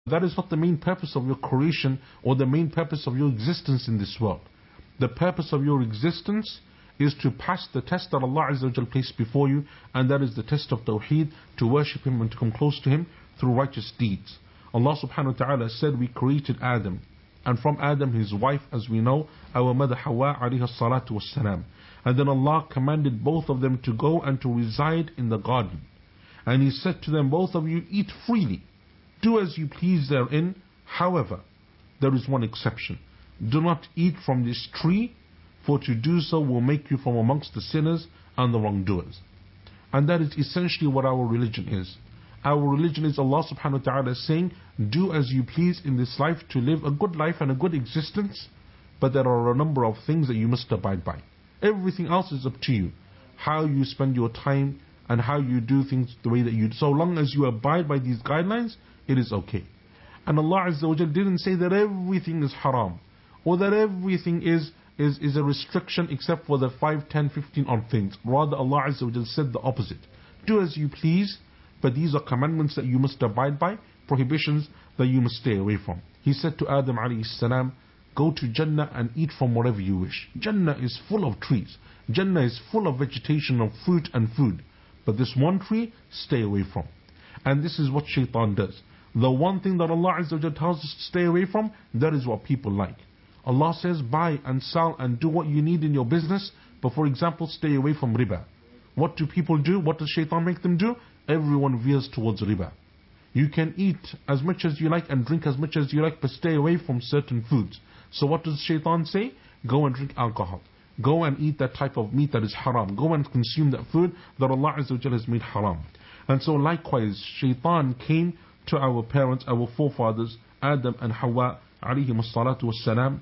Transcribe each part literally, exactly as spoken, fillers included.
That is not the main purpose of your creation or the main purpose of your existence in this world. The purpose of your existence is to pass the test that Allah Azza wa Jal placed before you, and that is the test of Tawheed, to worship Him and to come close to Him through righteous deeds. Allah subhanahu wa ta'ala said we created Adam, and from Adam his wife, as we know, our mother Hawa alayhi salatu wassalam. And then Allah commanded both of them to go and to reside in the garden. And He said to them, both of you eat freely, do as you please therein. However, there is one exception. Do not eat from this tree, for to do so will make you from amongst the sinners and the wrongdoers. And that is essentially what our religion is. Our religion is Allah subhanahu wa ta'ala saying, do as you please in this life to live a good life and a good existence, but there are a number of things that you must abide by. Everything else is up to you. How you spend your time and how you do things the way that you do. So long as you abide by these guidelines, it is okay. And Allah Azza wa Jal didn't say that everything is haram, or that everything is, is, is a restriction except for the five, ten, fifteen odd things. Rather, Allah Azza wa Jal said the opposite. Do as you please, but these are commandments that you must abide by, prohibitions that you must stay away from. He said to Adam alayhi salam, go to Jannah and eat from whatever you wish. Jannah is full of trees. Jannah is full of vegetation, of fruit and food. But this one tree, stay away from. And this is what shaitan does. The one thing that Allah Azza wa Jalla tells us to stay away from, that is what people like. Allah says buy and sell and do what you need in your business, but for example, stay away from riba. What do people do? What does shaitan make them do? Everyone veers towards riba. You can eat as much as you like and drink as much as you like, but stay away from certain foods. So what does shaitan say? Go and drink alcohol. Go and eat that type of meat that is haram. Go and consume that food that Allah Azza wa Jalla has made haram. And so likewise, shaitan came to our parents, our forefathers, Adam and Hawa alayhim as-salatu was-salam.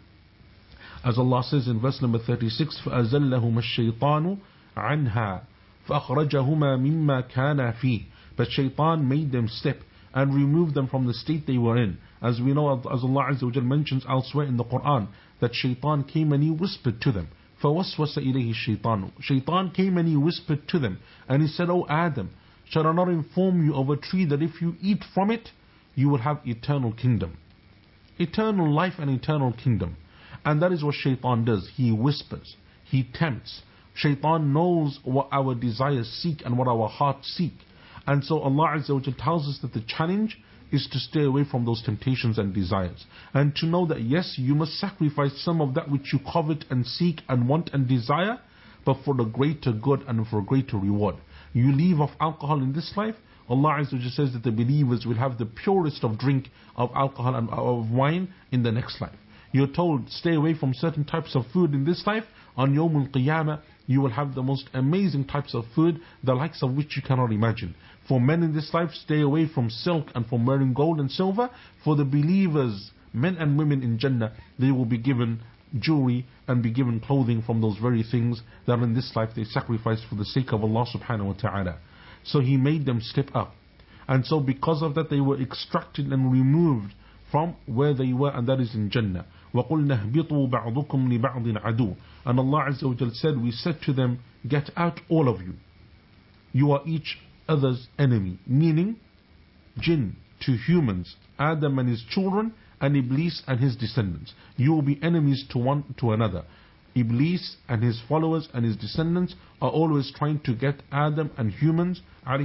As Allah says in verse number thirty-six, فَأَزَلَّهُمَا الشَّيْطَانُ عَنْهَا فَأَخْرَجَهُمَا مِمَّا كَانَا فِيهِ. But shaitan made them step and removed them from the state they were in. As we know, as Allah Azza wa Jalla mentions elsewhere in the Quran, that shaitan came and he whispered to them. فَوَسْوَسَ إِلَيْهِ الشَّيْطَانُ. Shaitan came and he whispered to them, and he said, O Adam, shall I not inform you of a tree that if you eat from it, you will have eternal kingdom. Eternal life and eternal kingdom. And that is what shaitan does. He whispers. He tempts. Shaitan knows what our desires seek and what our hearts seek. And so Allah Azza wa Jalla tells us that the challenge is to stay away from those temptations and desires. And to know that yes, you must sacrifice some of that which you covet and seek and want and desire, but for the greater good and for a greater reward. You leave off alcohol in this life, Allah Azza wa Jalla says that the believers will have the purest of drink of alcohol and of wine in the next life. You're told stay away from certain types of food in this life. On Yawmul Qiyamah, you will have the most amazing types of food, the likes of which you cannot imagine. For men in this life, stay away from silk and from wearing gold and silver. For the believers, men and women in Jannah, they will be given jewelry and be given clothing from those very things that in this life they sacrificed for the sake of Allah subhanahu wa ta'ala. So He made them step up. And so because of that, they were extracted and removed from where they were, and that is in Jannah. وَقُلْنَا اهْبِطُوا بَعْضُكُمْ لِبَعْضٍ عَدُوٌ. And Allah Azza wa Jalla said, we said to them, get out all of you. You are each other's enemy. Meaning, jinn to humans, Adam and his children, and Iblis and his descendants. You will be enemies to one to another. Iblis and his followers and his descendants are always trying to get Adam and humans,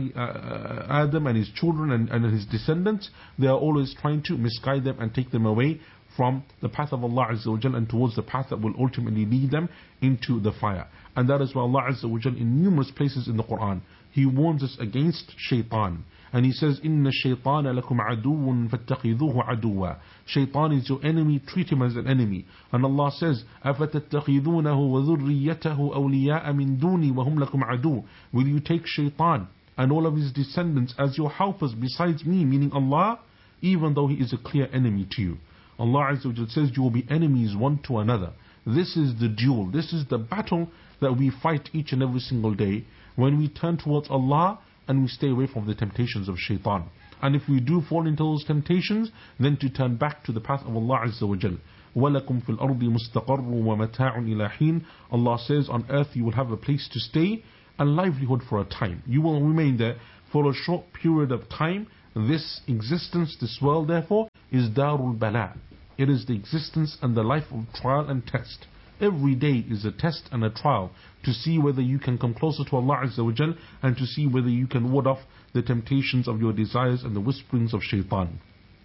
Adam and his children and, and his descendants, they are always trying to misguide them and take them away from the path of Allah Azza wa Jalla and towards the path that will ultimately lead them into the fire. And that is why Allah Azza wa Jalla in numerous places in the Quran, He warns us against shaitan. And He says, إِنَّ الشَّيْطَانَ لَكُمْ عَدُوٌ فَاتَّخِذُوهُ عَدُوًا. Shaitan is your enemy, treat him as an enemy. And Allah says, أَفَتَتَّخِذُونَهُ وَذُرِّيَّتَهُ أَوْلِيَاءَ مِن دُونِي وَهُمْ لَكُمْ عَدُوٌ. Will you take shaitan and all of his descendants as your helpers besides me, meaning Allah, even though he is a clear enemy to you? Allah Azza wa Jalla says you will be enemies one to another. This is the duel. This is the battle that we fight each and every single day when we turn towards Allah and we stay away from the temptations of shaitan. And if we do fall into those temptations, then to turn back to the path of Allah Azza wa Jalla. وَلَكُمْ فِي الْأَرْضِ مُسْتَقَرٌّ وَمَتَاعٌ إِلَى حِينٍ. Allah says on earth you will have a place to stay and livelihood for a time. You will remain there for a short period of time, This existence, this world therefore, is Darul Bala. It is the existence and the life of trial and test. Every day is a test and a trial to see whether you can come closer to Allah Azza wa Jal, and to see whether you can ward off the temptations of your desires and the whisperings of shaitan.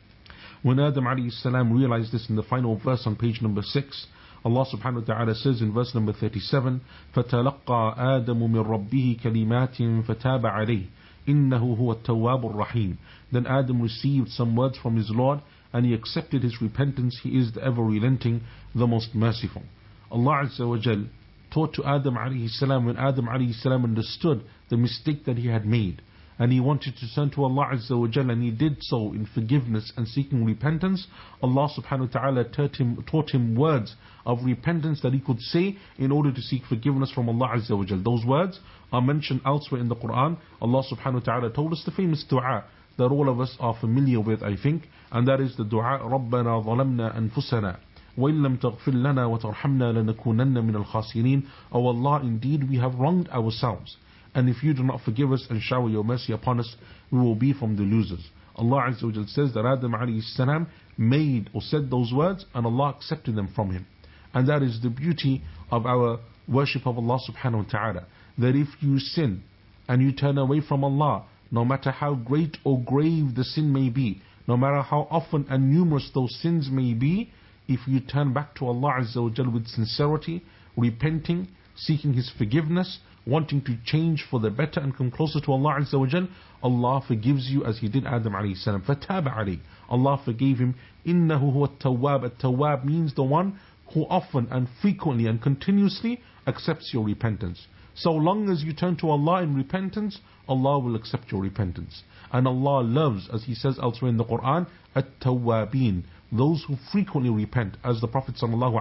When Adam alayhi salam realized this in the final verse on page number six, Allah subhanahu wa ta'ala says in verse number thirty-seven, فَتَلَقَّى آدَمُ مِنْ رَبِّهِ كَلِمَاتٍ فَتَابَ عَلَيْهِ إِنَّهُ هُوَ التَّوَّابُ الرَّحِيمُ. Then Adam received some words from his Lord, and he accepted his repentance. He is the ever relenting, the most merciful. Allah Azza wa Jal taught to Adam alayhi salam when Adam alayhi salam understood the mistake that he had made, and he wanted to turn to Allah Azza wa Jal, and he did so in forgiveness and seeking repentance. Allah subhanahu wa ta'ala taught him, taught him words of repentance that he could say in order to seek forgiveness from Allah Azza wa Jal. Those words are mentioned elsewhere in the Quran. Allah subhanahu wa ta'ala told us the famous dua that all of us are familiar with, I think, and that is the dua, رَبَّنَا ظَلَمْنَا أَنفُسَنَا وَإِن لَمْ تَغْفِرْ لَنَا وَتَرْحَمْنَا لَنَكُونَنَّ مِنَ الْخَاسِرِينَ. O Allah, indeed we have wronged ourselves, and if you do not forgive us and shower your mercy upon us, we will be from the losers. Allah Azza wa Jal says that Adam alayhi salam made or said those words, and Allah accepted them from him. And that is the beauty of our worship of Allah subhanahu wa ta'ala, that if you sin and you turn away from Allah, no matter how great or grave the sin may be, no matter how often and numerous those sins may be, if you turn back to Allah Azza wa Jal with sincerity, repenting, seeking His forgiveness, wanting to change for the better and come closer to Allah Azza wa Jal, Allah forgives you as He did Adam alayhi salam. فَتَابَ عَلَيْهِ. Allah forgave him. إِنَّهُ هُوَ التَّوَّابُ. At-Tawwab means the one who often and frequently and continuously accepts your repentance. So long as you turn to Allah in repentance, Allah will accept your repentance. And Allah loves, as He says elsewhere in the Quran, At-Tawwabin, those who frequently repent. As the Prophet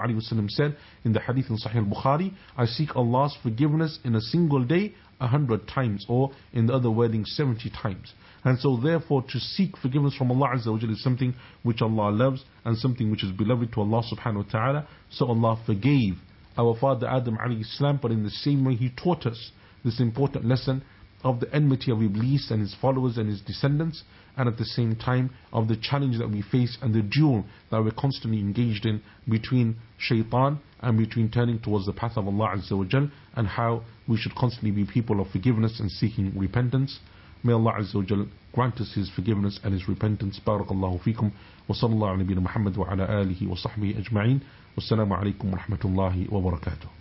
ﷺ said in the hadith in Sahih al-Bukhari, I seek Allah's forgiveness in a single day a hundred times, or in the other wording seventy times. And so therefore to seek forgiveness from Allah Azza wa Jalla is something which Allah loves and something which is beloved to Allah subhanahu wa ta'ala. So Allah forgave our father Adam alayhi salam, but in the same way He taught us this important lesson of the enmity of Iblis and his followers and his descendants, and at the same time of the challenge that we face and the duel that we're constantly engaged in between shaitan and between turning towards the path of Allah Azza wa Jal, and how we should constantly be people of forgiveness and seeking repentance. May Allah Azza wa Jal grant us His forgiveness and His repentance. Barakallahu feekum wa sallallahu ala nabiyyina Muhammad wa ala alihi wa sahbihi ajma'in. Wassalamu alaikum wa rahmatullahi wa barakatuh.